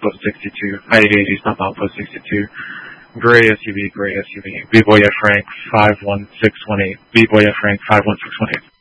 outpost 62. I-80 stop outpost 62. Gray SUV, gray SUV. B-Boy F rank 51618. B-Boy F rank 51618.